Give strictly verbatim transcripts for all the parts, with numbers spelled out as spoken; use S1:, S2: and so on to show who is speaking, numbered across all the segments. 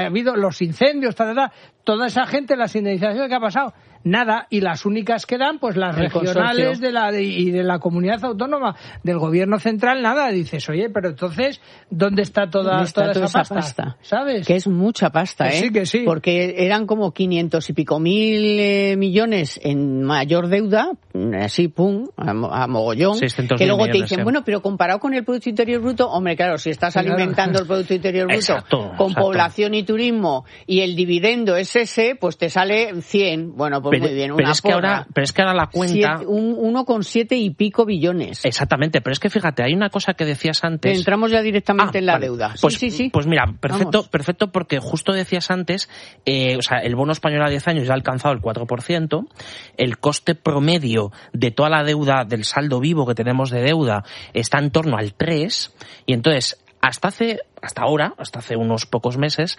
S1: ha habido los incendios, ta, ta, ta, toda esa gente, las indemnizaciones que ha pasado, nada, y las únicas que dan, pues las el regionales de la de, y de la comunidad autónoma, del gobierno central, nada. Dices, oye, pero entonces, ¿dónde está toda,
S2: ¿Dónde está
S1: toda,
S2: toda
S1: esa,
S2: esa
S1: pasta?
S2: pasta?
S1: ¿Sabes?
S2: Que es mucha pasta,
S1: que
S2: ¿eh?
S1: Sí, que sí.
S2: Porque eran como quinientos y pico mil eh, millones en mayor deuda, así, pum, a, a mogollón, que luego te dicen, sí. bueno, pero comparado con el Producto Interior Bruto, hombre, claro, si estás sí, alimentando claro. el Producto Interior Bruto
S3: exacto,
S2: con
S3: exacto.
S2: población y turismo y el dividendo es ese, pues te sale cien. Bueno, pues
S3: pero,
S2: muy bien,
S3: pero
S2: una
S3: es que ahora, pero es que ahora la cuenta...
S2: Siete, un, uno con siete y pico billones.
S3: Exactamente, pero es que fíjate, hay una cosa que decías antes...
S2: Entramos ya directamente ah, en la
S3: vale.
S2: deuda.
S3: Pues,
S2: sí, sí, sí.
S3: Pues mira, perfecto,
S2: Vamos.
S3: perfecto porque justo decías antes, eh, o sea, el bono español a diez años ya ha alcanzado el cuatro por ciento, el coste promedio de toda la deuda, del saldo vivo que tenemos de deuda, está en torno al tres, y entonces... Hasta hace, hasta ahora, hasta hace unos pocos meses,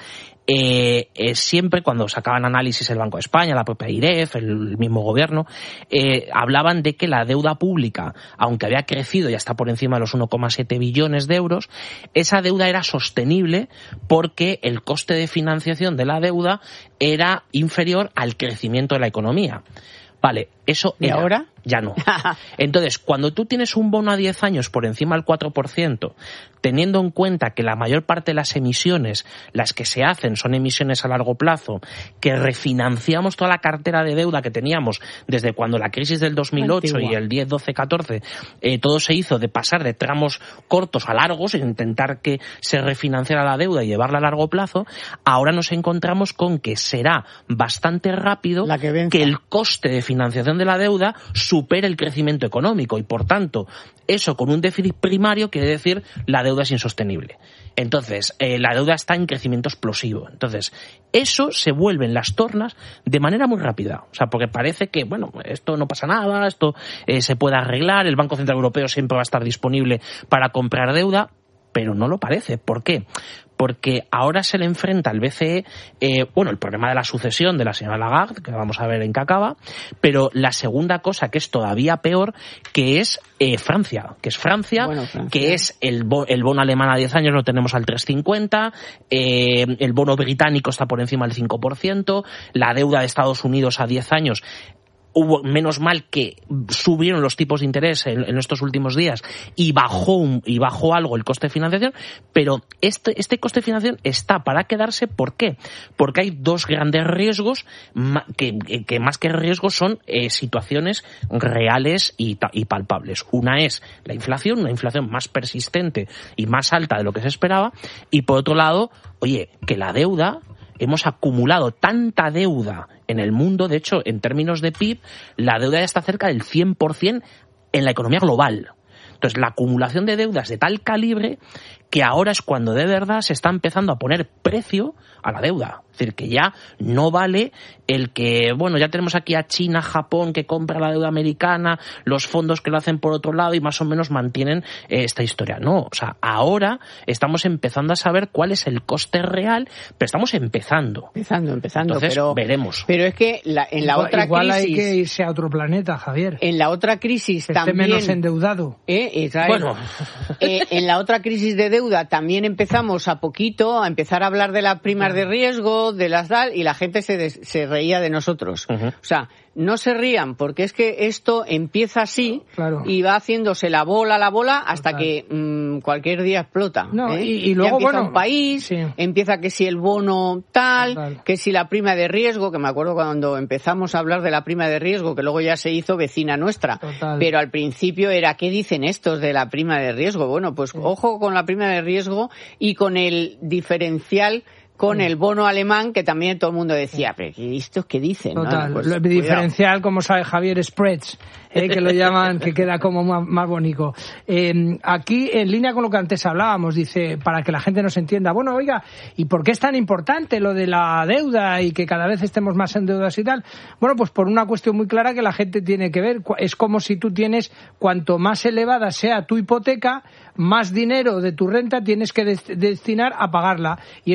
S3: eh, eh, siempre cuando sacaban análisis el Banco de España, la propia I R E F, el, el mismo gobierno, eh, hablaban de que la deuda pública, aunque había crecido y está por encima de los uno coma siete billones de euros, esa deuda era sostenible porque el coste de financiación de la deuda era inferior al crecimiento de la economía. Vale, eso
S2: ¿Y
S3: era,
S2: ahora?
S3: Ya no. Entonces, cuando tú tienes un bono a diez años por encima del cuatro por ciento, teniendo en cuenta que la mayor parte de las emisiones, las que se hacen, son emisiones a largo plazo, que refinanciamos toda la cartera de deuda que teníamos desde cuando la crisis del dos mil ocho Antigua. Y el diez, doce, catorce, eh, todo se hizo de pasar de tramos cortos a largos, e intentar que se refinanciara la deuda y llevarla a largo plazo, ahora nos encontramos con que será bastante rápido
S2: la que,
S3: que el coste de financiación de la deuda supere el crecimiento económico y, por tanto, eso con un déficit primario quiere decir la deuda es insostenible. Entonces, eh, la deuda está en crecimiento explosivo. Entonces, eso se vuelve en las tornas de manera muy rápida. O sea, porque parece que, bueno, esto no pasa nada, esto eh, se puede arreglar, el Banco Central Europeo siempre va a estar disponible para comprar deuda, pero no lo parece. ¿Por qué? Porque ahora se le enfrenta al B C E, eh, bueno, el problema de la sucesión de la señora Lagarde, que vamos a ver en qué acaba, pero la segunda cosa que es todavía peor, que es eh, Francia, que es Francia,
S2: bueno, Francia,
S3: que es el, bo- el bono alemán a diez años lo tenemos al tres coma cincuenta, eh, el bono británico está por encima del cinco por ciento, la deuda de Estados Unidos a diez años... Hubo, menos mal que subieron los tipos de interés en, en estos últimos días y bajó un, y bajó algo el coste de financiación, pero este, este coste de financiación está para quedarse. ¿Por qué? Porque hay dos grandes riesgos que, que más que riesgos son eh, situaciones reales y, y palpables. Una es la inflación, una inflación más persistente y más alta de lo que se esperaba, y por otro lado, oye, que la deuda, hemos acumulado tanta deuda en el mundo, de hecho, en términos de P I B, la deuda ya está cerca del cien por ciento en la economía global. Entonces, la acumulación de deudas de tal calibre que ahora es cuando de verdad se está empezando a poner precio a la deuda. Es decir, que ya no vale el que, bueno, ya tenemos aquí a China, Japón, que compra la deuda americana, los fondos que lo hacen por otro lado y más o menos mantienen eh, esta historia. No, o sea, ahora estamos empezando a saber cuál es el coste real, pero estamos empezando.
S2: Empezando, empezando.
S3: Entonces,
S2: pero,
S3: veremos.
S2: Pero es que la, en la
S1: igual,
S2: otra
S1: igual
S2: crisis...
S1: Igual hay que irse a otro planeta, Javier.
S2: En la otra crisis
S1: que
S2: también...
S1: esté menos endeudado.
S2: Eh, Israel,
S3: bueno.
S2: eh, en la otra crisis de deuda también empezamos a poquito a empezar a hablar de las primas de riesgo, de las D A L, y la gente se, des, se reía de nosotros. Uh-huh. O sea, no se rían, porque es que esto empieza así, claro, y va haciéndose la bola, la bola, hasta Total. que mmm, cualquier día explota.
S1: No,
S2: ¿eh?
S1: y, y luego,
S2: ya empieza
S1: bueno,
S2: un país, sí. empieza que si el bono tal, Total. que si la prima de riesgo, que me acuerdo cuando empezamos a hablar de la prima de riesgo, que luego ya se hizo vecina nuestra. Total. Pero al principio era, ¿qué dicen estos de la prima de riesgo? Bueno, pues sí. ojo con la prima de riesgo y con el diferencial con el bono alemán, que también todo el mundo decía, pero ¿estos qué dicen?
S1: Total,
S2: ¿no? Pues,
S1: lo diferencial, como sabe Javier, spreads, eh, que lo llaman, que queda como más, más bonito. Eh, aquí, en línea con lo que antes hablábamos, dice, para que la gente nos entienda, bueno, oiga, ¿y por qué es tan importante lo de la deuda y que cada vez estemos más endeudados y tal? Bueno, pues por una cuestión muy clara que la gente tiene que ver. Es como si tú tienes, cuanto más elevada sea tu hipoteca, más dinero de tu renta tienes que des- destinar a pagarla. Y esto pasa igual.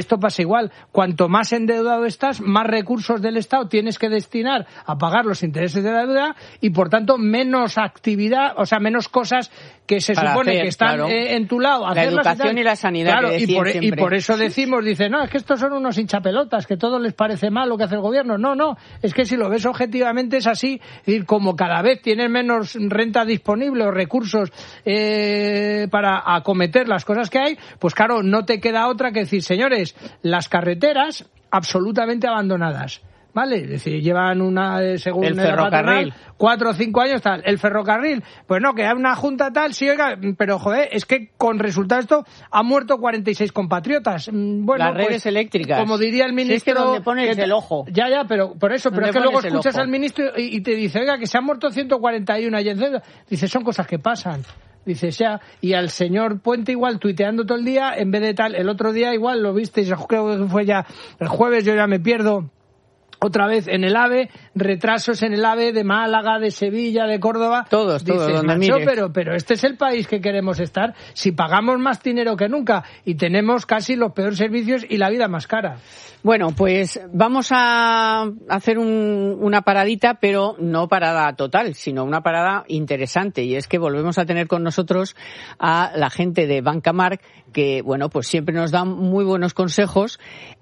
S1: igual. Cuanto más endeudado estás, más recursos del Estado tienes que destinar a pagar los intereses de la deuda y, por tanto, menos actividad, o sea, menos cosas que se Para supone hacer, que están claro. eh, en tu lado.
S2: La educación y, y la sanidad.
S1: Claro,
S2: que
S1: y, por,
S2: y
S1: por eso decimos, dice, no, es que estos son unos hinchapelotas, que todo les parece mal lo que hace el gobierno. No, no, es que si lo ves objetivamente es así. Es decir, como cada vez tienes menos renta disponible o recursos eh, para acometer las cosas que hay, pues claro, no te queda otra que decir, señores, las carreteras absolutamente abandonadas. ¿Vale? Es decir, llevan una, eh, según
S2: el ferrocarril,
S1: patronal, cuatro o cinco años tal. El ferrocarril, pues no, que hay una junta tal, sí, oiga, pero joder, es que con resultado esto han muerto cuarenta y seis compatriotas. Bueno,
S2: las redes
S1: pues,
S2: electricas.
S1: Como diría el ministro.
S2: Si es que donde pones que, el ojo.
S1: Ya, ya, pero por eso, pero es que luego escuchas al ministro y, y te dice, oiga, que se han muerto ciento cuarenta y uno y etcétera. Dice, son cosas que pasan. Dices ya, y al señor Puente igual tuiteando todo el día, en vez de tal, el otro día igual lo visteis, creo que fue ya el jueves, yo ya me pierdo. Otra vez en el AVE, retrasos en el AVE de Málaga, de Sevilla, de Córdoba.
S2: Todos,
S1: Dices,
S2: todos, donde
S1: macho,
S2: mires.
S1: pero, pero este es el país que queremos estar. Si pagamos más dinero que nunca y tenemos casi los peores servicios y la vida más cara.
S2: Bueno, pues vamos a hacer un, una paradita, pero no parada total, sino una parada interesante. Y es que volvemos a tener con nosotros a la gente de Banca March, que, bueno, pues siempre nos dan muy buenos consejos.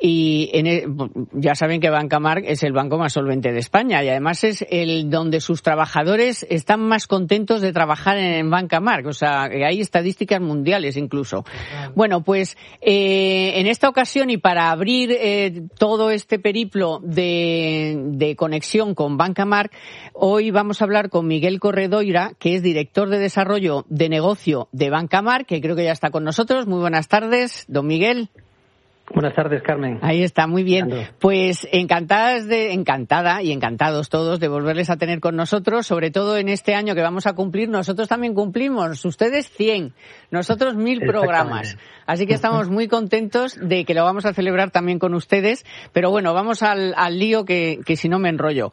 S2: Y en el, ya saben que Banca March es el banco más solvente de España y además es el donde sus trabajadores están más contentos de trabajar en Banca March. O sea, que hay estadísticas mundiales incluso. Bueno, pues eh, en esta ocasión y para abrir eh, todo este periplo de, de conexión con Banca March, hoy vamos a hablar con Miguel Corredoira, que es director de desarrollo de negocio de Banca March, que creo que ya está con nosotros. Muy buenas tardes, don Miguel.
S4: Buenas tardes, Carmen.
S2: Ahí está, muy bien. Pues encantadas de, encantada y encantados todos de volverles a tener con nosotros, sobre todo en este año que vamos a cumplir. Nosotros también cumplimos, ustedes cien, nosotros mil programas. Así que estamos muy contentos de que lo vamos a celebrar también con ustedes. Pero bueno, vamos al, al lío que, que si no me enrollo.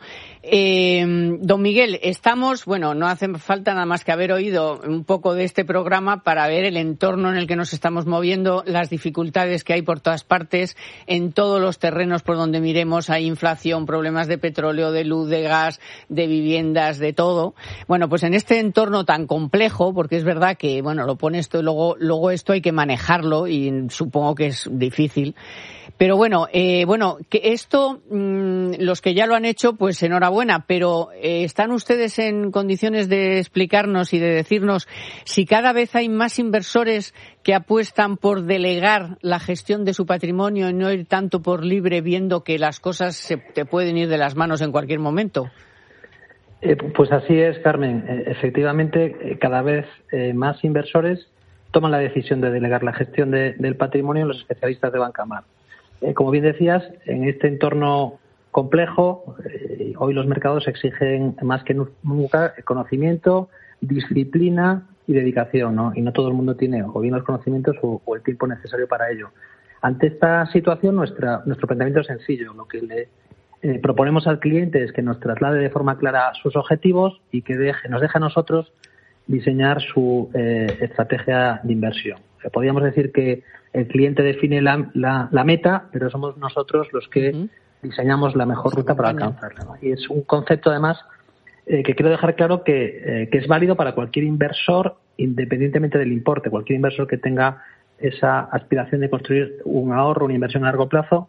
S2: Eh, don Miguel, estamos, bueno, no hace falta nada más que haber oído un poco de este programa para ver el entorno en el que nos estamos moviendo, las dificultades que hay por todas partes, en todos los terrenos por donde miremos hay inflación, problemas de petróleo, de luz, de gas, de viviendas, de todo. Bueno, pues en este entorno tan complejo, porque es verdad que, bueno, lo pone esto y luego, luego esto hay que manejarlo y supongo que es difícil. Pero bueno, eh, bueno, que esto, mmm, los que ya lo han hecho, pues enhorabuena, pero eh, ¿están ustedes en condiciones de explicarnos y de decirnos si cada vez hay más inversores que apuestan por delegar la gestión de su patrimonio y no ir tanto por libre, viendo que las cosas se te pueden ir de las manos en cualquier momento?
S4: Eh, pues así es, Carmen. Eh, efectivamente, eh, cada vez eh, más inversores toman la decisión de delegar la gestión de, del patrimonio en los especialistas de Banca March. Eh, como bien decías, en este entorno complejo, eh, hoy los mercados exigen más que nunca conocimiento, disciplina y dedicación, ¿no? Y no todo el mundo tiene o bien los conocimientos o, o el tiempo necesario para ello. Ante esta situación, nuestra, nuestro planteamiento es sencillo. Lo que le eh, proponemos al cliente es que nos traslade de forma clara sus objetivos y que deje, nos deje a nosotros diseñar su eh, estrategia de inversión. O sea, podríamos decir que el cliente define la, la, la meta, pero somos nosotros los que uh-huh. diseñamos la mejor ruta para alcanzarla, ¿no? Y es un concepto, además, eh, que quiero dejar claro que, eh, que es válido para cualquier inversor, independientemente del importe. Cualquier inversor que tenga esa aspiración de construir un ahorro, una inversión a largo plazo,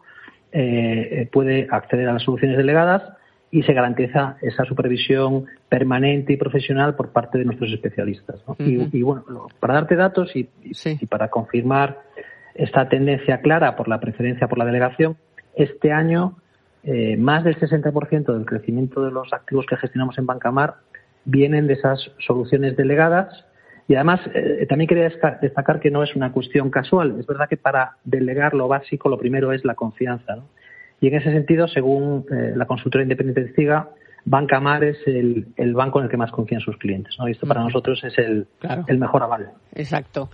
S4: eh, puede acceder a las soluciones delegadas y se garantiza esa supervisión permanente y profesional por parte de nuestros especialistas, ¿no? Uh-huh. Y, y bueno, para darte datos y, sí. y para confirmar esta tendencia clara por la preferencia por la delegación, este año eh, más del sesenta por ciento del crecimiento de los activos que gestionamos en Banca March vienen de esas soluciones delegadas. Y además, eh, también quería destacar que no es una cuestión casual. Es verdad que para delegar lo básico, lo primero es la confianza, ¿no? Y en ese sentido, según eh, la consultora independiente CIGA, Banca March es el, el banco en el que más confían sus clientes, ¿no? Y esto para uh-huh. nosotros es el, claro. el mejor aval.
S2: Exacto.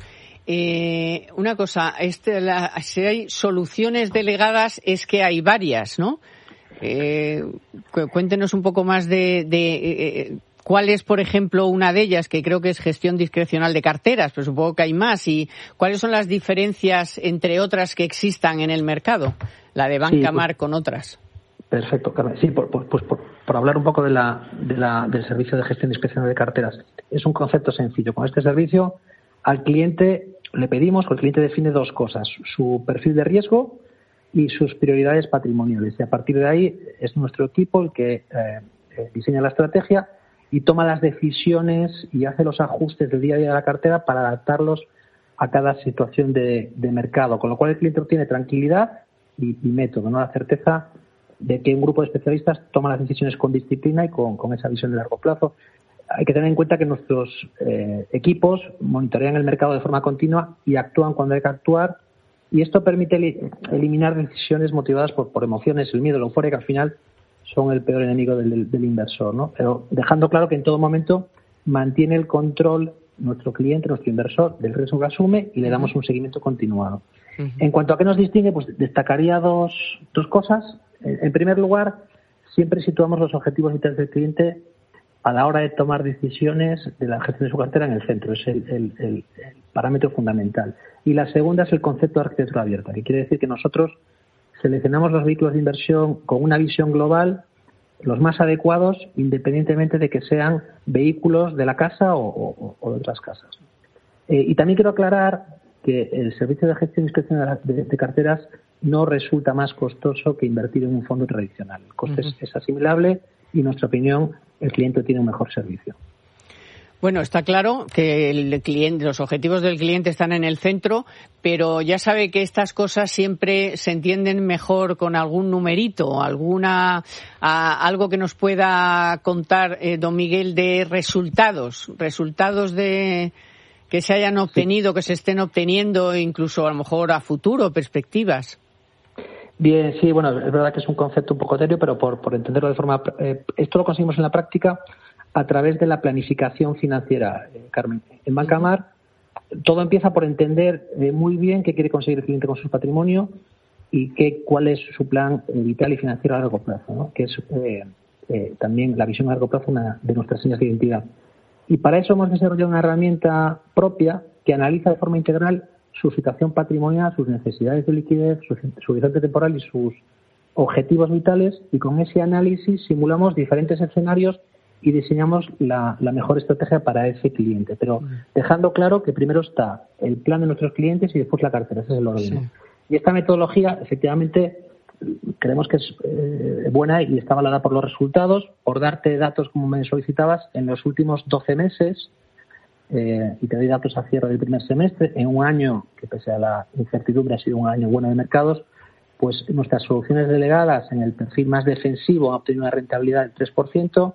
S2: Eh, una cosa, este, la, si hay soluciones delegadas es que hay varias, ¿no? Eh, cuéntenos un poco más de, de eh, ¿cuál es, por ejemplo, una de ellas, que creo que es gestión discrecional de carteras, pero supongo que hay más? ¿Y cuáles son las diferencias entre otras que existan en el mercado, la de Banca March sí, pues, con otras?
S4: Perfecto, Carmen. Sí, por, por, pues por, por hablar un poco de la, de la, del servicio de gestión discrecional de carteras. Es un concepto sencillo. Con este servicio, al cliente le pedimos que el cliente define dos cosas: su perfil de riesgo y sus prioridades patrimoniales. Y a partir de ahí es nuestro equipo el que eh, diseña la estrategia y toma las decisiones y hace los ajustes del día a día de la cartera para adaptarlos a cada situación de, de mercado. Con lo cual el cliente obtiene tranquilidad y, y método, ¿no? La certeza de que un grupo de especialistas toma las decisiones con disciplina y con, con esa visión de largo plazo. Hay que tener en cuenta que nuestros eh, equipos monitorean el mercado de forma continua y actúan cuando hay que actuar, y esto permite li- eliminar decisiones motivadas por, por emociones, el miedo, la euforia, que al final son el peor enemigo del, del, del inversor, ¿no? Pero dejando claro que en todo momento mantiene el control nuestro cliente, nuestro inversor, del riesgo que asume, y le damos un seguimiento continuado. Uh-huh. En cuanto a qué nos distingue, pues destacaría dos, dos cosas. En primer lugar, siempre situamos los objetivos vitales del cliente a la hora de tomar decisiones de la gestión de su cartera en el centro. Es el, el, el, el parámetro fundamental. Y la segunda es el concepto de arquitectura abierta, que quiere decir que nosotros seleccionamos los vehículos de inversión con una visión global, los más adecuados, independientemente de que sean vehículos de la casa o, o, o de otras casas. Eh, y también quiero aclarar que el servicio de gestión discrecional de, de carteras no resulta más costoso que invertir en un fondo tradicional. El coste uh-huh. es, es asimilable y, en nuestra opinión, el cliente tiene un mejor servicio.
S2: Bueno, está claro que el cliente, los objetivos del cliente están en el centro, pero ya sabe que estas cosas siempre se entienden mejor con algún numerito, alguna a, algo que nos pueda contar, eh, don Miguel, de resultados, resultados de que se hayan obtenido, que se estén obteniendo, incluso a lo mejor a futuro, perspectivas.
S4: Bien, sí, bueno, es verdad que es un concepto un poco etéreo, pero por, por entenderlo de forma... Eh, esto lo conseguimos en la práctica a través de la planificación financiera, eh, Carmen. En Banca March todo empieza por entender eh, muy bien qué quiere conseguir el cliente con su patrimonio y qué, cuál es su plan eh, vital y financiero a largo plazo, ¿no? Que es eh, eh, también la visión a largo plazo una de nuestras señas de identidad. Y para eso hemos desarrollado una herramienta propia que analiza de forma integral su situación patrimonial, sus necesidades de liquidez, su, su horizonte temporal y sus objetivos vitales, y con ese análisis simulamos diferentes escenarios y diseñamos la, la mejor estrategia para ese cliente. Pero dejando claro que primero está el plan de nuestros clientes y después la cartera. Ese es el orden. Sí. Y esta metodología, efectivamente, creemos que es eh, buena y está avalada por los resultados. Por darte datos, como me solicitabas, en los últimos doce meses, eh, y te doy datos a cierre del primer semestre, en un año que, pese a la incertidumbre, ha sido un año bueno de mercados, pues nuestras soluciones delegadas en el perfil más defensivo han obtenido una rentabilidad del tres por ciento,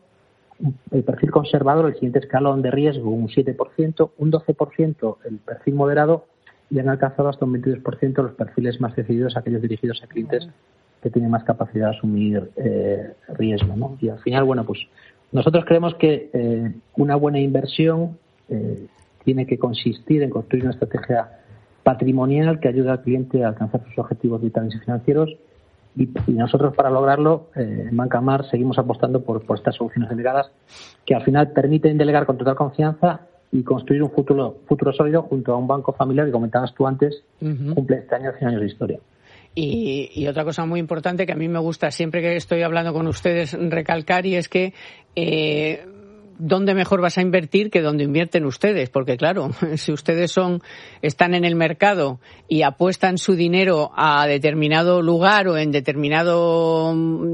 S4: el perfil conservador, el siguiente escalón de riesgo, un siete por ciento, un doce por ciento el perfil moderado, y han alcanzado hasta un veintidós por ciento los perfiles más decididos, aquellos dirigidos a clientes que tienen más capacidad de asumir eh, riesgo, ¿no? Y al final, bueno, pues nosotros creemos que eh, una buena inversión eh, tiene que consistir en construir una estrategia patrimonial que ayude al cliente a alcanzar sus objetivos vitales y financieros, y, y nosotros, para lograrlo, eh, en Banca March seguimos apostando por, por estas soluciones delegadas que al final permiten delegar con total confianza y construir un futuro futuro sólido junto a un banco familiar que, comentabas tú antes, uh-huh. cumple este año cien años de historia.
S2: Y, y otra cosa muy importante que a mí me gusta siempre que estoy hablando con ustedes recalcar, y es que eh, ¿dónde mejor vas a invertir que donde invierten ustedes? Porque claro, si ustedes son están en el mercado y apuestan su dinero a determinado lugar o en determinado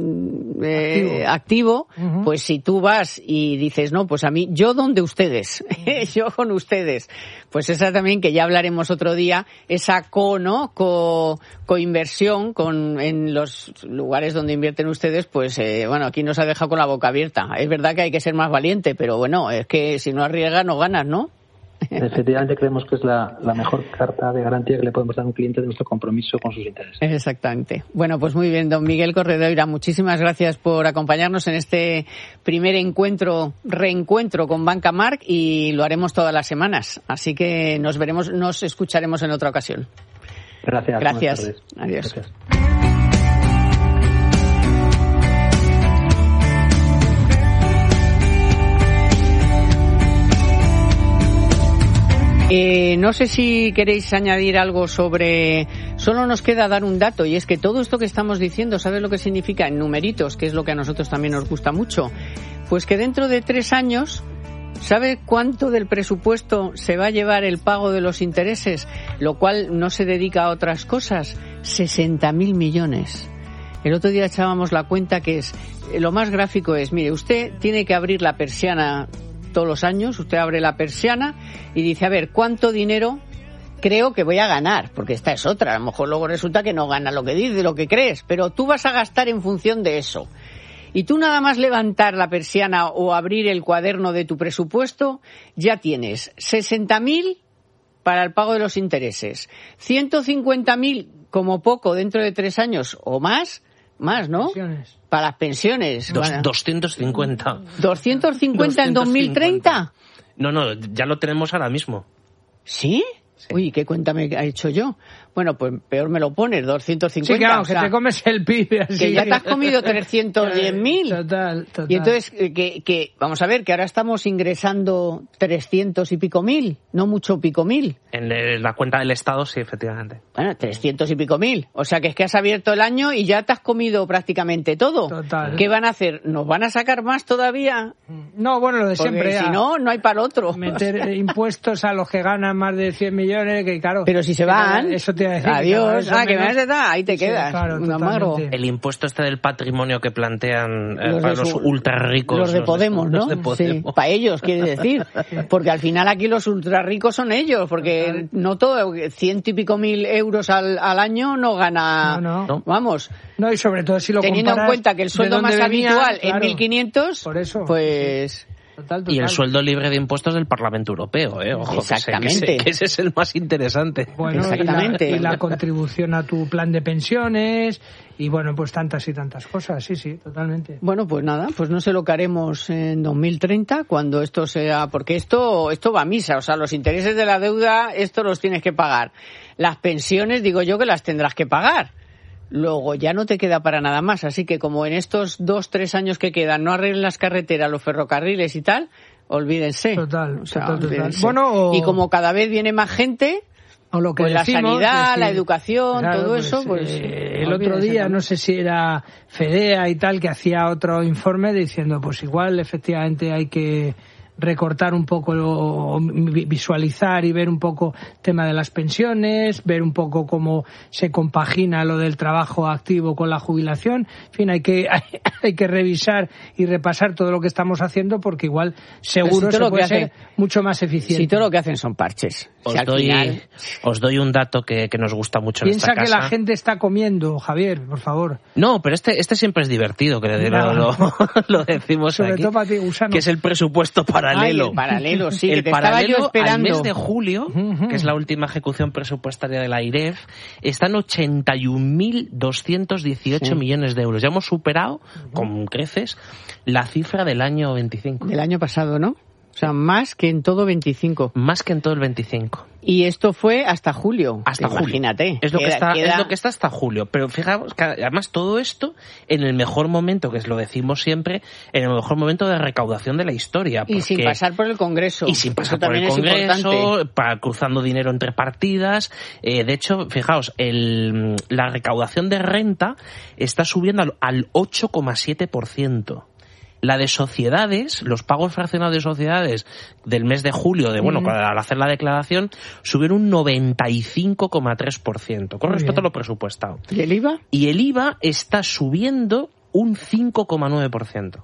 S2: eh, activo, activo uh-huh. pues si tú vas y dices, no, pues a mí, yo donde ustedes, yo con ustedes, pues esa también, que ya hablaremos otro día, esa co, ¿no? Co, coinversión con, en los lugares donde invierten ustedes, pues eh, bueno, aquí nos ha dejado con la boca abierta. Es verdad que hay que ser más valiente, pero bueno, es que si no arriesgas no ganas, ¿no?
S4: Efectivamente, creemos que es la, la mejor carta de garantía que le podemos dar a un cliente de nuestro compromiso con sus intereses.
S2: Exactamente. Bueno, pues muy bien, don Miguel Corredoira, muchísimas gracias por acompañarnos en este primer encuentro, reencuentro con Banca March, y lo haremos todas las semanas. Así que nos veremos, nos escucharemos en otra ocasión.
S4: Gracias.
S2: Gracias. Adiós.
S4: Gracias.
S2: Eh, no sé si queréis añadir algo sobre... Solo nos queda dar un dato, y es que todo esto que estamos diciendo, ¿sabes lo que significa? En numeritos, que es lo que a nosotros también nos gusta mucho. Pues que dentro de tres años... ¿Sabe cuánto del presupuesto se va a llevar el pago de los intereses? Lo cual no se dedica a otras cosas. sesenta mil millones. El otro día echábamos la cuenta que es... Lo más gráfico es, mire, usted tiene que abrir la persiana todos los años. Usted abre la persiana y dice, a ver, ¿cuánto dinero creo que voy a ganar? Porque esta es otra. A lo mejor luego resulta que no gana lo que dice, lo que crees. Pero tú vas a gastar en función de eso. Y tú nada más levantar la persiana o abrir el cuaderno de tu presupuesto, ya tienes sesenta mil para el pago de los intereses, ciento cincuenta mil como poco dentro de tres años o más, más, ¿no?
S1: Pensiones.
S2: Para las pensiones.
S3: Dos,
S2: bueno.
S3: doscientos cincuenta.
S2: ¿doscientos cincuenta en dos mil treinta?
S3: No, no, ya lo tenemos ahora mismo.
S2: ¿Sí? Sí. Uy, ¿qué cuenta me ha hecho yo? Bueno, pues peor me lo pones, doscientos cincuenta.
S1: Sí, claro,
S2: o sea,
S1: que te comes el P I B así.
S2: Que ya te has comido trescientos diez mil.
S1: Total, total.
S2: Y entonces, que, que, vamos a ver, que ahora estamos ingresando trescientos y pico mil, no mucho pico mil.
S3: En la cuenta del Estado, sí, efectivamente.
S2: Bueno, trescientos y pico mil. O sea, que es que has abierto el año y ya te has comido prácticamente todo.
S1: Total.
S2: ¿Qué van a hacer? ¿Nos van a sacar más todavía?
S1: No, bueno, lo de
S2: Porque
S1: siempre.
S2: si no, no hay para el otro.
S1: Meter impuestos a los que ganan más de cien millones, que claro...
S2: Pero si se van,
S1: eso te iba a decir,
S2: adiós,
S1: que
S2: ah, que me
S1: menos...
S2: vas a dar, ahí te
S1: sí,
S2: quedas,
S1: claro,
S2: un amargo.
S3: El impuesto este del patrimonio que plantean eh,
S2: los
S3: para
S2: su,
S3: los ultra ricos.
S2: Los de Podemos,
S3: los
S2: ¿no?
S3: Los de Podemos.
S2: Sí, para ellos, quiere decir. Porque al final aquí los ultra ricos son ellos, porque no todo, ciento y pico mil euros al, al año no gana,
S1: no, no.
S2: vamos.
S1: No, y sobre todo si lo
S2: teniendo en cuenta que el sueldo más venía, habitual claro, es mil quinientos,
S1: por eso,
S2: pues...
S1: Sí. Total, total.
S3: Y el sueldo libre de impuestos del Parlamento Europeo, ¿eh? Ojo,
S2: exactamente.
S3: Que ese, que ese es el más interesante.
S1: Bueno,
S2: exactamente.
S1: Y la, y la contribución a tu plan de pensiones y bueno, pues tantas y tantas cosas, sí, sí, totalmente.
S2: Bueno, pues nada, pues no sé lo que haremos en dos mil treinta cuando esto sea, porque esto esto va a misa, o sea, los intereses de la deuda, esto los tienes que pagar. Las pensiones, digo yo que las tendrás que pagar. Luego ya no te queda para nada más, así que como en estos dos, tres años que quedan no arreglen las carreteras, los ferrocarriles y tal, olvídense.
S1: Total,
S2: o sea,
S1: total,
S2: olvídense.
S1: total. Bueno, o...
S2: Y como cada vez viene más gente,
S1: o lo que
S2: pues
S1: decimos,
S2: la sanidad,
S1: decir,
S2: la educación,
S1: claro,
S2: todo
S1: pues,
S2: eso, pues...
S1: Eh, el otro día, no sé si era Fedea y tal, que hacía otro informe diciendo, pues igual efectivamente hay que... recortar un poco, o visualizar y ver un poco el tema de las pensiones, ver un poco cómo se compagina lo del trabajo activo con la jubilación. En fin, hay que hay, hay que revisar y repasar todo lo que estamos haciendo porque igual seguro
S2: si
S1: se puede
S2: hace,
S1: ser mucho más eficiente.
S2: Si todo lo que hacen son parches.
S3: Os,
S2: si al
S3: doy,
S2: final...
S3: os doy un dato que, que nos gusta mucho en esta casa.
S1: Piensa que la gente está comiendo, Javier, por favor.
S3: No, pero este este siempre es divertido, que le no. lo, lo decimos
S1: Sobre
S3: aquí.
S1: todo para ti, Gusano.
S3: Que es el presupuesto paralelo.
S2: Ay, el paralelo, sí,
S3: el
S2: que te
S3: paralelo
S2: estaba yo esperando.
S3: al mes de julio, uh-huh. que es la última ejecución presupuestaria de la I R E F, están ochenta y un mil doscientos dieciocho sí. millones de euros. Ya hemos superado, uh-huh. con creces, la cifra del año veinticinco.
S2: Del año pasado, ¿no? O sea, más que en todo veinticinco.
S3: Más que en todo el veinticinco.
S2: Y esto fue hasta julio.
S3: Hasta julio.
S2: Imagínate.
S3: Es lo,
S2: queda,
S3: que está,
S2: queda...
S3: es lo que está hasta julio. Pero fijaos que además todo esto en el mejor momento, que es lo decimos siempre, en el mejor momento de recaudación de la historia.
S2: Y sin pasar por el Congreso.
S3: Y sin pasar por el Congreso, para, cruzando dinero entre partidas. Eh, de hecho, fijaos, el, la recaudación de renta está subiendo al, al ocho coma siete por ciento. La de sociedades, los pagos fraccionados de sociedades del mes de julio, de bueno, mm. al hacer la declaración, subieron un noventa y cinco coma tres por ciento con respecto a lo presupuestado.
S2: ¿Y el I V A?
S3: Y el I V A está subiendo un cinco coma nueve por ciento.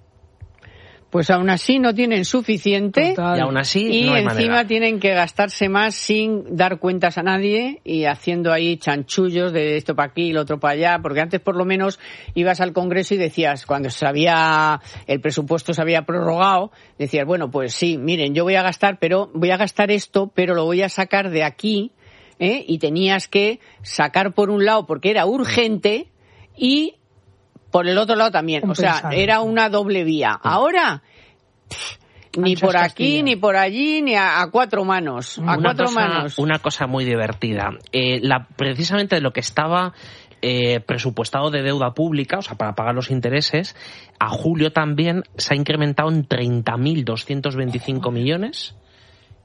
S2: Pues aún así no tienen suficiente.
S3: Total. Y aún así
S2: y
S3: no hay
S2: encima
S3: manera.
S2: Tienen que gastarse más sin dar cuentas a nadie y haciendo ahí chanchullos de esto para aquí y lo otro para allá, porque antes por lo menos ibas al Congreso y decías, cuando se había, el presupuesto se había prorrogado, decías, bueno, pues sí, miren, yo voy a gastar, pero voy a gastar esto, pero lo voy a sacar de aquí, ¿eh? Y tenías que sacar por un lado porque era urgente y por el otro lado también, compensar. O sea, era una doble vía. Ahora, pff, ni Anchas por aquí, Castilla. Ni por allí, ni a, a cuatro manos. A
S3: una
S2: cuatro
S3: cosa,
S2: manos.
S3: Una cosa muy divertida. Eh, la, precisamente de lo que estaba eh, presupuestado de deuda pública, o sea, para pagar los intereses, a julio también se ha incrementado en treinta mil doscientos veinticinco millones.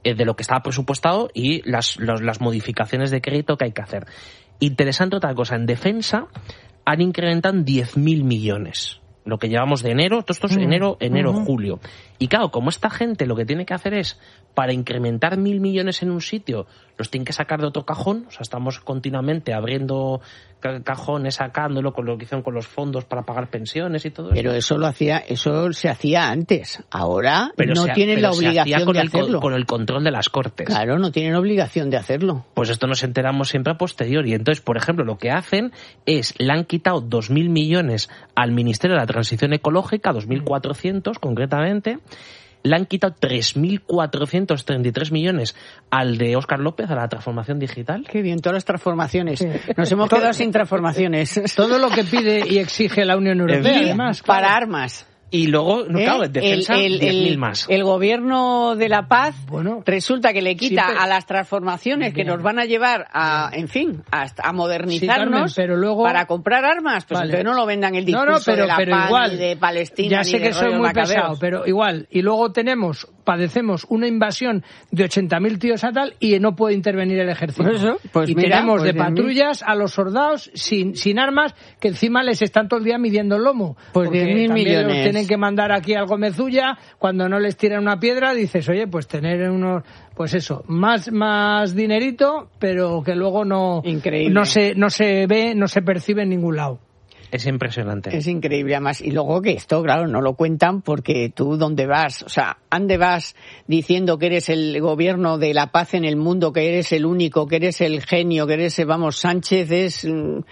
S3: eh, de lo que estaba presupuestado y las, los, las modificaciones de crédito que hay que hacer. Interesante otra cosa, en defensa han incrementado diez mil millones. Lo que llevamos de enero, todo esto es enero, enero, uh-huh. julio. Y claro, como esta gente lo que tiene que hacer es, para incrementar mil millones en un sitio, los tienen que sacar de otro cajón. O sea, estamos continuamente abriendo cajones, sacándolo, con lo que hicieron con los fondos para pagar pensiones y todo eso.
S2: Pero eso lo hacía, eso se hacía antes. Ahora
S3: pero
S2: no
S3: se,
S2: tienen
S3: pero
S2: la obligación
S3: con
S2: de
S3: el,
S2: hacerlo.
S3: Con el control de las Cortes.
S2: Claro, no tienen obligación de hacerlo.
S3: Pues esto nos enteramos siempre a posteriori. Entonces, por ejemplo, lo que hacen es, le han quitado dos mil millones al Ministerio de la Transición Ecológica, dos mil cuatrocientos concretamente. Le han quitado tres mil cuatrocientos treinta y tres millones al de Óscar López, a la transformación digital.
S2: Qué bien, todas las transformaciones. Sí. Nos hemos quedado sin transformaciones.
S1: Todo lo que pide y exige la Unión Europea,
S2: y
S1: además.
S2: Para
S1: claro.
S2: armas.
S3: Y luego, no,
S2: ¿Eh?
S3: claro, en defensa,
S2: el, el,
S3: diez mil
S2: el,
S3: más.
S2: El gobierno de la paz
S1: bueno,
S2: resulta que le quita
S1: sí, pero,
S2: a las transformaciones bien, que nos van a llevar a, bien. en fin, a, a modernizarnos, sí, Carmen,
S1: pero luego,
S2: para comprar armas. Pues vale. entonces no lo vendan el discurso
S1: no, no, pero,
S2: de la
S1: pero
S2: paz
S1: igual,
S2: ni de Palestina.
S1: Ya sé
S2: ni
S1: que
S2: de
S1: soy muy
S2: macabeos.
S1: pesado, pero igual. Y luego tenemos, padecemos una invasión de ochenta mil tíos a tal y no puede intervenir el ejército.
S2: Pues eso, pues
S1: y
S2: mira,
S1: tenemos
S2: pues
S1: de patrullas a los soldados sin, sin armas que encima les están todo el día midiendo el lomo.
S2: Pues diez mil millones.
S1: Los tienen que mandar aquí al Gómezulla. Cuando no les tiran una piedra, dices, oye, pues tener unos, pues eso, más más dinerito, pero que luego no,
S2: Increíble.
S1: no se no se ve, no se percibe en ningún lado.
S3: Es impresionante.
S2: Es increíble, además. Y luego que esto, claro, no lo cuentan porque tú dónde vas, o sea, ¿dónde vas diciendo que eres el gobierno de la paz en el mundo, que eres el único, que eres el genio, que eres, vamos, Sánchez es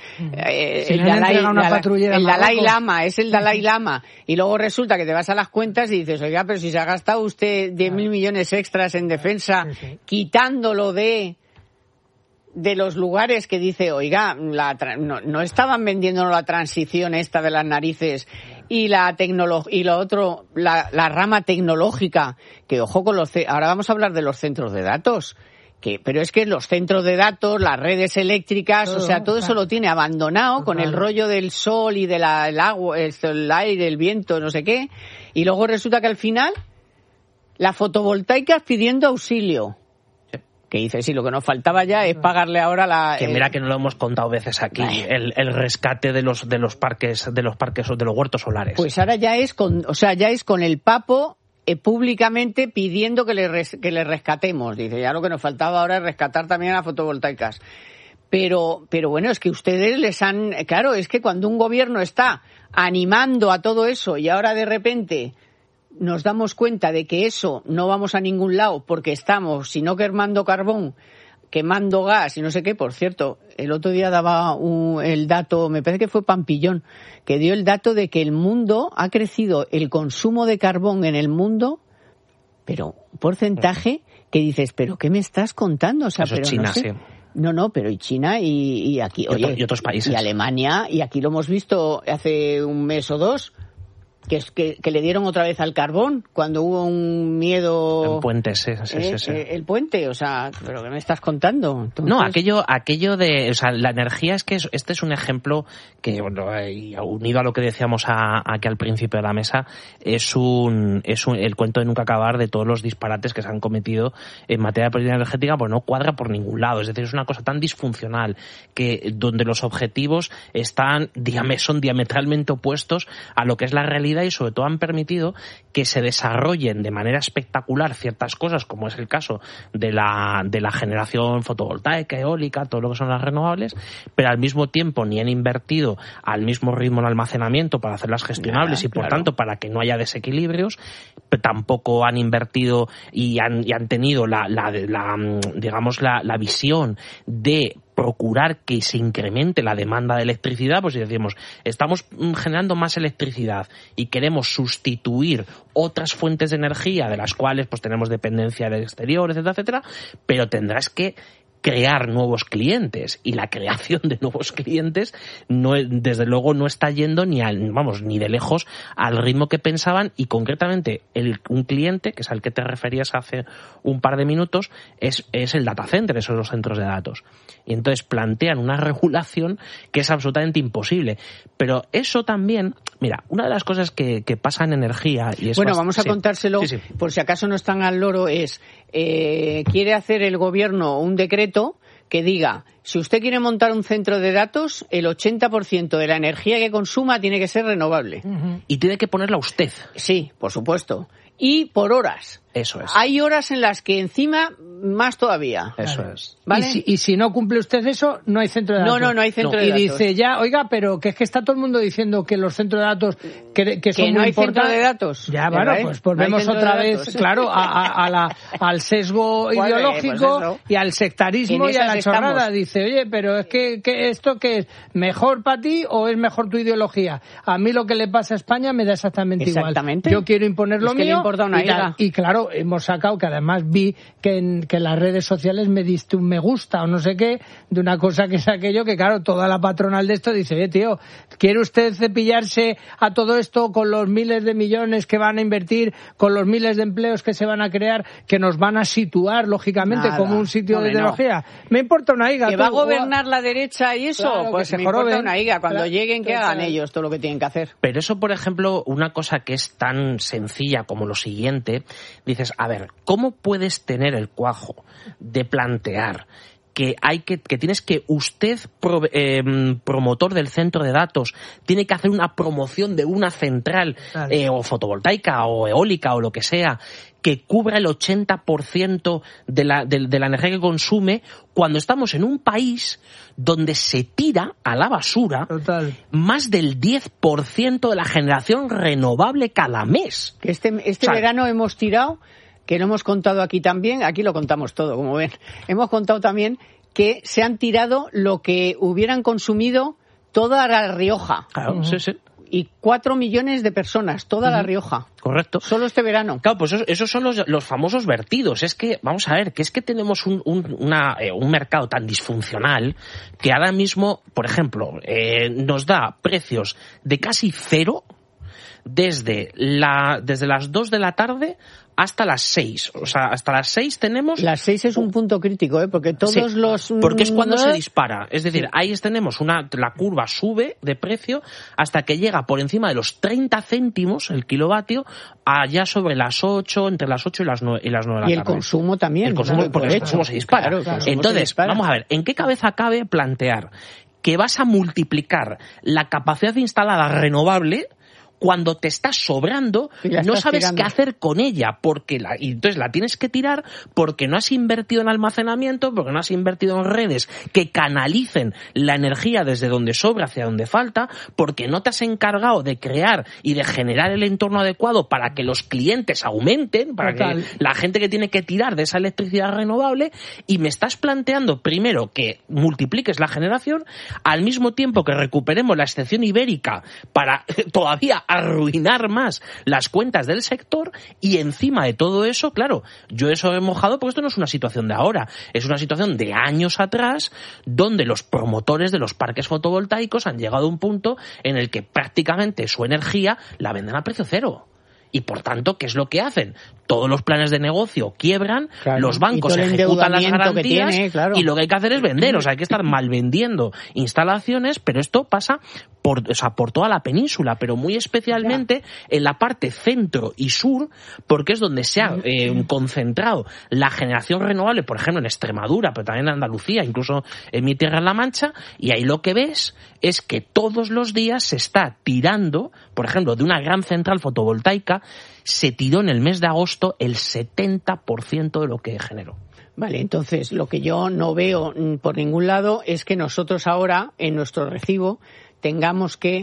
S2: eh,
S1: si
S2: el,
S1: no
S2: Dalai,
S1: una
S2: Dalai, el Dalai Lama, es el Dalai Lama. Y luego resulta que te vas a las cuentas y dices, oiga, pero si se ha gastado usted diez mil millones extras en defensa, sí, sí. quitándolo de... de los lugares que dice, oiga, la tra- no, no estaban vendiendo la transición esta de las narices y la tecnología y lo otro, la, la rama tecnológica, que ojo con los, ce- ahora vamos a hablar de los centros de datos, que, pero es que los centros de datos, las redes eléctricas, todo, o sea, todo eso lo tiene abandonado total. Con el rollo del sol y del de agua, el, el aire, el viento, no sé qué, y luego resulta que al final, la fotovoltaica pidiendo auxilio. Que dice, sí, lo que nos faltaba ya es pagarle ahora la...
S3: Que mira eh... que no lo hemos contado veces aquí, el, el rescate de los de los parques, de los parques, de los huertos solares.
S2: Pues ahora ya es con, o sea, ya es con el papo eh, públicamente pidiendo que le, res, que le rescatemos. Dice, ya lo que nos faltaba ahora es rescatar también a las fotovoltaicas. Pero, pero bueno, es que ustedes les han... Claro, es que cuando un gobierno está animando a todo eso y ahora de repente... nos damos cuenta de que eso no vamos a ningún lado porque estamos, si no quemando carbón, quemando gas y no sé qué. Por cierto, el otro día daba un, el dato, me parece que fue Pampillón, que dio el dato de que el mundo ha crecido, el consumo de carbón en el mundo, pero un porcentaje que dices, ¿pero qué me estás contando? O sea,
S3: eso
S2: pero
S3: es China,
S2: no sé.
S3: sí.
S2: No, no, pero y China y, y aquí,
S3: y,
S2: oye,
S3: otro, y otros países.
S2: Y Alemania, y aquí lo hemos visto hace un mes o dos, Que, es, que, que le dieron otra vez al carbón cuando hubo un miedo...
S3: El puente, sí, sí,
S2: eh,
S3: sí, sí.
S2: Eh, el puente, o sea, ¿pero qué me estás contando? Entonces...
S3: No, aquello aquello de... O sea, la energía es que es, este es un ejemplo que, bueno, unido a lo que decíamos a, aquí al principio de la mesa, es un es un, el cuento de nunca acabar de todos los disparates que se han cometido en materia de política energética, pues no cuadra por ningún lado. Es decir, es una cosa tan disfuncional que donde los objetivos están son diametralmente opuestos a lo que es la realidad y sobre todo han permitido que se desarrollen de manera espectacular ciertas cosas, como es el caso de la de la generación fotovoltaica, eólica, todo lo que son las renovables, pero al mismo tiempo ni han invertido al mismo ritmo en almacenamiento para hacerlas gestionables ya, y por claro. tanto para que no haya desequilibrios, pero tampoco han invertido y han, y han tenido la, la, la digamos la, la visión de procurar que se incremente la demanda de electricidad. Pues si decimos, estamos generando más electricidad y queremos sustituir otras fuentes de energía de las cuales pues tenemos dependencia del exterior, etcétera, etcétera, pero tendrás que crear nuevos clientes, y la creación de nuevos clientes no, desde luego no está yendo ni al, vamos, ni de lejos al ritmo que pensaban, y concretamente el, un cliente, que es al que te referías hace un par de minutos, es, es el data center, esos son los centros de datos. Y entonces plantean una regulación que es absolutamente imposible. Pero eso también Mira, una de las cosas que, que pasa en energía... y es
S2: Bueno,
S3: bast-
S2: vamos a
S3: sí.
S2: contárselo,
S3: sí, sí.
S2: por si acaso no están al loro, es, eh, quiere hacer el gobierno un decreto que diga, si usted quiere montar un centro de datos, el ochenta por ciento de la energía que consuma tiene que ser renovable.
S1: Uh-huh.
S3: Y tiene que ponerla usted.
S2: Sí, por supuesto. Y por horas.
S3: Eso es.
S2: Hay horas en las que encima, más todavía.
S3: Eso
S1: Claro.
S3: es.
S2: ¿Vale?
S1: Y, si, y si no cumple usted eso, no hay centro de
S2: No,
S1: datos.
S2: no, no hay centro
S3: No.
S2: de
S1: Y
S2: datos.
S1: dice ya, oiga, pero que es que está todo el mundo diciendo que los centros de datos que, que son
S2: Que no
S1: muy
S2: hay centro
S1: importantes.
S2: de datos.
S1: Ya,
S2: ¿Verdad,
S1: bueno,
S2: eh?
S1: pues
S2: No hay
S1: volvemos
S2: centro
S1: otra
S2: de
S1: vez,
S2: datos.
S1: claro, a, a- a la, al sesgo
S2: Pues,
S1: ideológico
S2: pues eso.
S1: y al sectarismo
S2: En
S1: y a
S2: esas
S1: la chorrada.
S2: estamos.
S1: Dice, oye, pero es que, que esto que es mejor para ti o es mejor tu ideología. A mí lo que le pasa a España me da exactamente,
S2: Exactamente.
S1: igual. Yo quiero imponer lo
S2: Es que le
S1: mío
S2: importa una
S1: y, tal.
S2: higa.
S1: Y claro, hemos sacado que además vi que en, que en las redes sociales me diste un me gusta o no sé qué de una cosa que es aquello que claro, toda la patronal de esto dice, eh tío, ¿quiere usted cepillarse a todo esto con los miles de millones que van a invertir, con los miles de empleos que se van a crear, que nos van a situar lógicamente
S2: Nada.
S1: como un sitio
S2: Hombre,
S1: de ideología? Me importa una higa.
S2: ¿Que
S1: tú,
S2: va a
S1: o-
S2: gobernar la derecha y eso?
S1: Claro,
S2: pues
S1: que se
S2: me importa
S1: joroben.
S2: una higa. Cuando
S1: Claro,
S2: lleguen, que
S1: total.
S2: hagan ellos todo lo que tienen que hacer.
S3: Pero eso, por ejemplo, una cosa que es tan sencilla como lo siguiente, dices, a ver, ¿cómo puedes tener el cuajo de plantear que hay que, que tienes que usted, pro, eh, promotor del centro de datos, tiene que hacer una promoción de una central
S1: Claro.
S3: eh, o fotovoltaica o eólica o lo que sea, que cubra el ochenta por ciento de la, de, de la energía que consume, cuando estamos en un país donde se tira a la basura
S1: Total.
S3: más del diez por ciento de la generación renovable cada mes?
S2: Que este, este
S3: O sea,
S2: verano hemos tirado, que lo hemos contado aquí también, aquí lo contamos todo, como ven. Hemos contado también que se han tirado lo que hubieran consumido toda la Rioja.
S3: Claro,
S1: Ujú.
S3: sí, sí,
S2: Y cuatro millones de personas, toda la Rioja.
S3: correcto.
S2: Solo este verano.
S3: Claro, pues esos, esos son los, los famosos vertidos. Es que, vamos a ver, que es que tenemos un, un, una, eh, un mercado tan disfuncional que ahora mismo, por ejemplo, eh, nos da precios de casi cero desde, la, desde las dos de la tarde hasta las seis. O sea, hasta las seis tenemos...
S2: Las seis es un punto crítico, ¿eh? Porque todos
S3: Sí,
S2: los...
S3: porque es cuando
S2: mm,
S3: se dispara. Es decir, ahí tenemos una, la curva sube de precio hasta que llega por encima de los treinta céntimos el kilovatio, allá sobre las ocho, entre las ocho y las nueve, y las nueve de la
S2: Y el
S3: tarde.
S2: consumo también.
S3: El consumo,
S2: claro,
S3: porque
S2: por
S3: el
S2: hecho.
S3: consumo se dispara.
S2: Claro, el consumo se
S3: Entonces,
S2: dispara.
S3: vamos a ver, ¿en qué cabeza cabe plantear que vas a multiplicar la capacidad instalada renovable cuando te está sobrando,
S2: Y la
S3: no
S2: estás
S3: sabes
S2: tirando.
S3: qué hacer con ella, porque la, y entonces la tienes que tirar porque no has invertido en almacenamiento, porque no has invertido en redes que canalicen la energía desde donde sobra hacia donde falta, porque no te has encargado de crear y de generar el entorno adecuado para que los clientes aumenten, para
S1: Total.
S3: que la gente que tiene que tirar de esa electricidad renovable, y me estás planteando primero que multipliques la generación, al mismo tiempo que recuperemos la excepción ibérica para todavía arruinar más las cuentas del sector, y encima de todo eso, claro, yo eso he mojado porque esto no es una situación de ahora, es una situación de años atrás, donde los promotores de los parques fotovoltaicos han llegado a un punto en el que prácticamente su energía la venden a precio cero. Y por tanto, ¿qué es lo que hacen? Todos los planes de negocio quiebran,
S2: Claro,
S3: los bancos
S2: y todo el
S3: ejecutan las
S2: endeudamiento que
S3: garantías
S2: tiene, claro.
S3: y lo que hay que hacer es vender. O sea, hay que estar mal vendiendo instalaciones, pero esto pasa por, o sea, por toda la península, pero muy especialmente en la parte centro y sur, porque es donde se ha eh, concentrado la generación renovable, por ejemplo, en Extremadura, pero también en Andalucía, incluso en mi tierra, en La Mancha, y ahí lo que ves es que todos los días se está tirando, por ejemplo, de una gran central fotovoltaica, se tiró en el mes de agosto el setenta por ciento de lo que generó.
S2: Vale, entonces lo que yo no veo mm, por ningún lado es que nosotros ahora, en nuestro recibo, tengamos que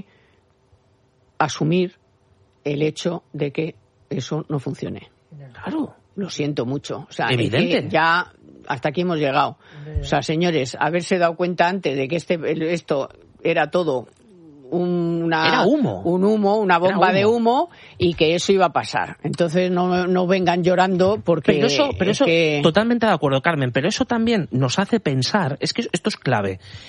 S2: asumir el hecho de que eso no funcione.
S3: Claro.
S2: Lo siento mucho. O sea,
S3: Evidente.
S2: es que ya hasta aquí hemos llegado. O sea, señores, haberse dado cuenta antes de que este esto era todo una,
S3: Era humo.
S2: un humo, una bomba
S3: Era humo.
S2: de humo, y que eso iba a pasar. Entonces no, no vengan llorando porque
S3: Pero eso, pero
S2: es
S3: eso
S2: que...
S3: totalmente de acuerdo, Carmen, pero eso también nos hace pensar, es que esto es clave.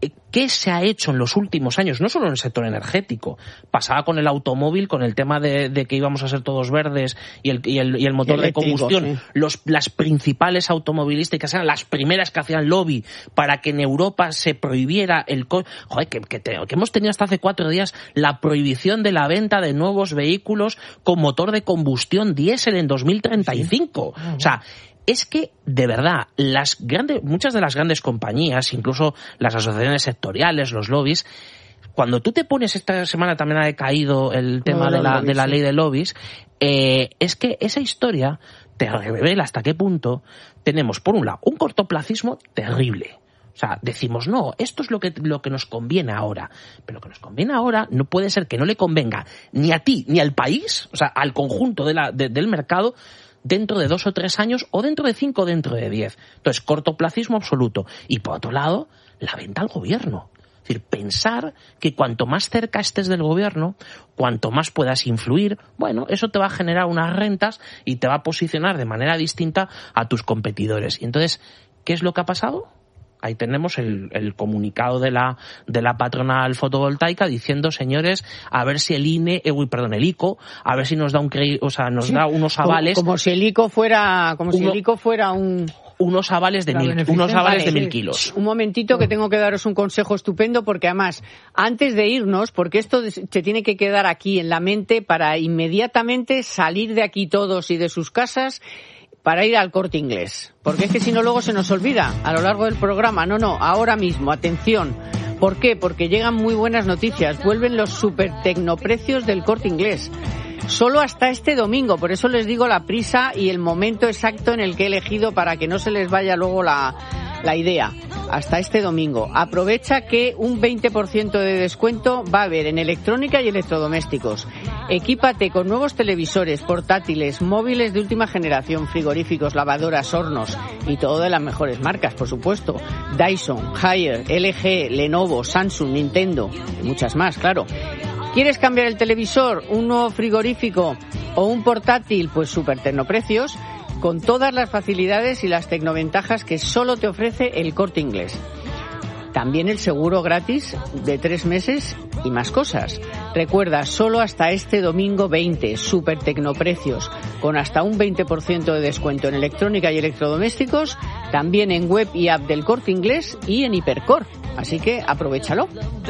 S3: ¿qué se ha hecho en los últimos años? No solo en el sector energético. Pasaba con el automóvil, con el tema de, de que íbamos a ser todos verdes y el, y el, y el motor y de combustión. Sí. Los, las principales automovilísticas eran las primeras que hacían lobby para que en Europa se prohibiera el... Co- Joder, que, que, te, que hemos tenido hasta hace cuatro días la prohibición de la venta de nuevos vehículos con motor de combustión diésel en dos mil treinta y cinco. Sí. O sea... Es que, de verdad, las grandes, muchas de las grandes compañías, incluso las asociaciones sectoriales, los lobbies, cuando tú te pones, esta semana también ha decaído el tema no, de, la, lobbies, de la ley sí. de lobbies, eh, es que esa historia te revela hasta qué punto tenemos, por un lado, un cortoplacismo terrible. O sea, decimos, no, esto es lo que, lo que nos conviene ahora. Pero lo que nos conviene ahora no puede ser que no le convenga ni a ti ni al país, o sea, al conjunto de la, de, del mercado, dentro de dos o tres años, o dentro de cinco o dentro de diez. Entonces, cortoplacismo absoluto. Y por otro lado, la venta al gobierno. Es decir, pensar que cuanto más cerca estés del gobierno, cuanto más puedas influir, bueno, eso te va a generar unas rentas y te va a posicionar de manera distinta a tus competidores. Y entonces, ¿qué es lo que ha pasado? Ahí tenemos el, el comunicado de la de la patronal fotovoltaica diciendo, señores, a ver si el I N E, eh, uy, perdón, el I C O, a ver si nos da un cre- o sea, nos sí. da unos avales,
S2: como, como si el I C O fuera, como uno, si el I C O fuera un
S3: unos avales de mil, unos avales vale, de mil kilos.
S2: Un momentito que tengo que daros un consejo estupendo, porque además, antes de irnos, porque esto se tiene que quedar aquí en la mente para inmediatamente salir de aquí todos y de sus casas para ir al Corte Inglés, porque es que si no luego se nos olvida a lo largo del programa. No, no, ahora mismo, atención. ¿Por qué? Porque llegan muy buenas noticias, vuelven los super tecnoprecios del Corte Inglés. Solo hasta este domingo, por eso les digo la prisa y el momento exacto en el que he elegido para que no se les vaya luego la, la idea. Hasta este domingo. Aprovecha que un veinte por ciento de descuento va a haber en electrónica y electrodomésticos. Equípate con nuevos televisores, portátiles, móviles de última generación, frigoríficos, lavadoras, hornos y todo de las mejores marcas, por supuesto. Dyson, Haier, L G, Lenovo, Samsung, Nintendo y muchas más, claro. ¿Quieres cambiar el televisor, un nuevo frigorífico o un portátil? Pues super tecnoprecios, con todas las facilidades y las tecnoventajas que solo te ofrece el Corte Inglés. También el seguro gratis de tres meses y más cosas. Recuerda, solo hasta este domingo veinte, super tecnoprecios, con hasta un veinte por ciento de descuento en electrónica y electrodomésticos, también en web y app del Corte Inglés y en Hipercor. Así que aprovéchalo.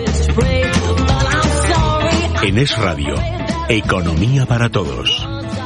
S5: En Es Radio, Economía para Todos.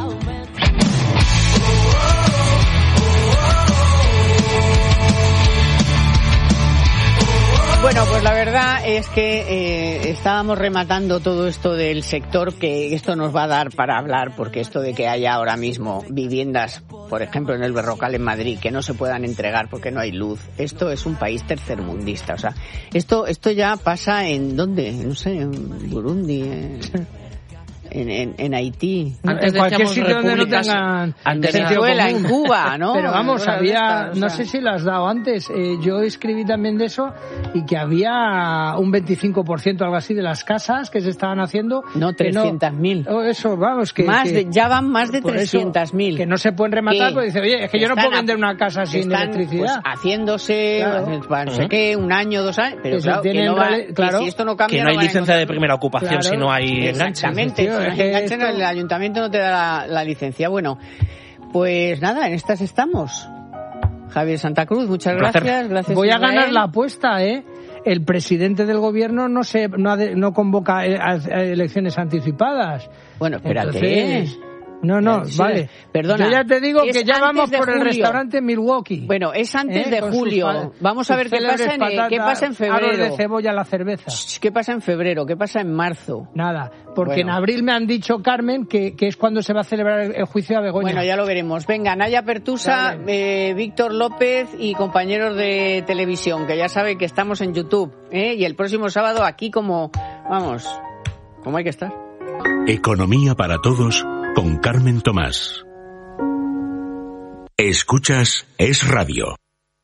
S2: Bueno, pues la verdad es que eh, estábamos rematando todo esto del sector, que esto nos va a dar para hablar, porque esto de que haya ahora mismo viviendas, por ejemplo en el Berrocal en Madrid, que no se puedan entregar porque no hay luz, esto es un país tercermundista. O sea, esto esto ya pasa en, ¿dónde? No sé, en Burundi, en... En, en, en Haití.
S1: Antes en cualquier sitio donde no tengan
S2: en Venezuela, en Cuba, ¿no?
S1: Pero vamos, había,
S2: esta, o sea...
S1: no sé si lo has dado antes, eh, yo escribí también de eso, y que había un veinticinco por ciento algo así de las casas que se estaban haciendo.
S2: No, trescientas mil.
S1: No, eso, vamos, que...
S2: Más
S1: que,
S2: de, ya van más de trescientas mil.
S1: Que no se pueden rematar, porque dice, oye, es que yo no puedo vender una casa sin
S2: están,
S1: electricidad.
S2: Pues, haciéndose, claro. no sé qué, un año, dos años, pero
S1: que
S2: claro, que no va,
S1: claro,
S2: que si esto no cambia...
S3: Que no hay
S2: no
S3: licencia de primera ocupación,
S1: claro,
S3: si no hay enganches.
S2: Exactamente, si no hay enganches, no, el ayuntamiento no te da la, la licencia. Bueno, pues nada, en estas estamos. Javier Santa Cruz, muchas gracias. gracias
S1: Voy a
S2: Israel.
S1: ganar la apuesta, ¿eh? El presidente del gobierno no se no, ha de, no convoca a, a elecciones anticipadas.
S2: Bueno, espérate.
S1: Entonces, no, no, sí, vale.
S2: Perdona.
S1: Yo ya te digo que ya vamos por julio. El restaurante Milwaukee.
S2: Bueno, es antes ¿eh? de julio. Sus, Vamos a ver qué pasa, en, patatas, qué pasa en febrero.
S1: de cebolla a la cerveza.
S2: ¿Qué pasa en febrero? ¿Qué pasa en marzo?
S1: Nada, porque
S2: bueno.
S1: en abril me han dicho, Carmen, que, que es cuando se va a celebrar el, el juicio a Begoña.
S2: Bueno, ya lo veremos. Venga, Naya Pertusa, eh, Víctor López y compañeros de televisión, que ya saben que estamos en YouTube. ¿eh? Y el próximo sábado aquí como, vamos, como hay que estar.
S5: Economía para Todos con Carmen Tomás. Escuchas Es Radio.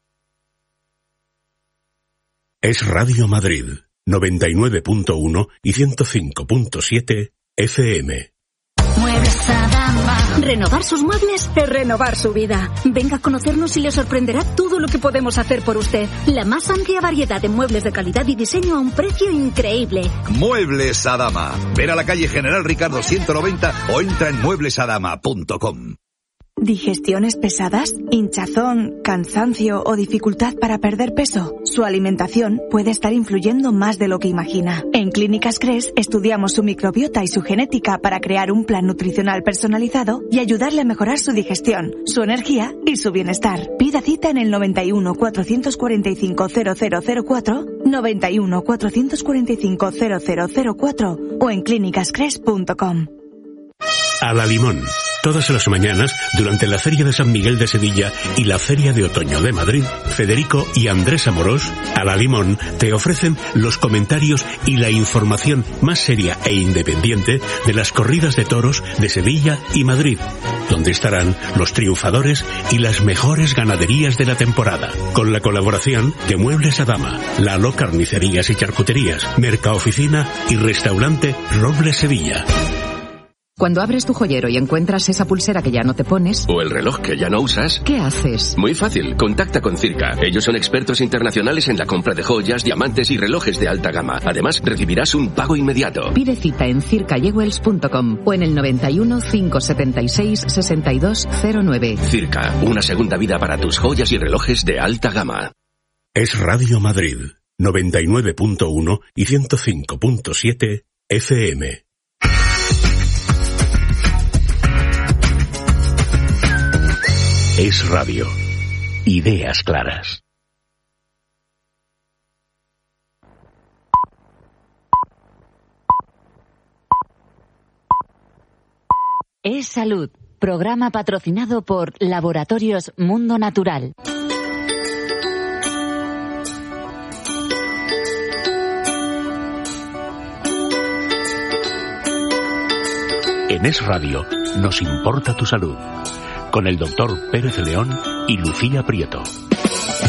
S5: Es Radio Madrid, noventa y nueve punto uno y ciento cinco punto siete F M.
S6: Muebles Adama. Renovar sus muebles es renovar su vida. Venga a conocernos y le sorprenderá todo lo que podemos hacer por usted. La más amplia variedad de muebles de calidad y diseño a un precio increíble.
S7: Muebles Adama. Ven a la calle General Ricardo ciento noventa o entra en muebles adama punto com.
S8: ¿Digestiones pesadas? ¿Hinchazón, cansancio o dificultad para perder peso? Su alimentación puede estar influyendo más de lo que imagina. En Clínicas Cres estudiamos su microbiota y su genética para crear un plan nutricional personalizado y ayudarle a mejorar su digestión, su energía y su bienestar. Pida cita en el noventa y uno, cuatrocientos cuarenta y cinco, cero cero cero cuatro, noventa y uno, cuatrocientos cuarenta y cinco, cero cero cero cuatro o en clínicas cres punto com.
S5: A la Limón. Todas las mañanas, durante la Feria de San Miguel de Sevilla y la Feria de Otoño de Madrid, Federico y Andrés Amorós, a la Limón, te ofrecen los comentarios y la información más seria e independiente de las corridas de toros de Sevilla y Madrid, donde estarán los triunfadores y las mejores ganaderías de la temporada, con la colaboración de Muebles Adama, Lalo Carnicerías y Charcuterías, Mercaoficina y Restaurante Robles Sevilla.
S9: Cuando abres tu joyero y encuentras esa pulsera que ya no te pones...
S10: o el reloj que ya no usas...
S9: ¿qué haces?
S10: Muy fácil, contacta con Circa. Ellos son expertos internacionales en la compra de joyas, diamantes y relojes de alta gama. Además, recibirás un pago inmediato.
S9: Pide cita en circa jewels punto com o en el noventa y uno, cinco setenta y seis, sesenta y dos cero nueve.
S10: Circa, una segunda vida para tus joyas y relojes de alta gama.
S5: Es Radio Madrid, noventa y nueve punto uno y ciento cinco punto siete F M. Es Radio. Ideas claras.
S11: Es Salud, programa patrocinado por Laboratorios Mundo Natural.
S5: En Es Radio nos importa tu salud, con el doctor Pérez León y Lucía Prieto.